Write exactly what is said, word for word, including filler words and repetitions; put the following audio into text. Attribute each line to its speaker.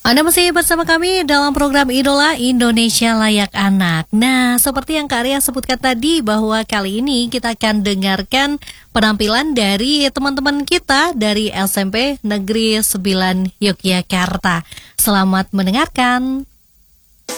Speaker 1: Anda masih bersama kami dalam program Idola Indonesia Layak Anak. Nah, seperti yang Kak Arya sebutkan tadi bahwa kali ini kita akan dengarkan penampilan dari teman-teman kita dari S M P Negeri sembilan Yogyakarta. Selamat mendengarkan.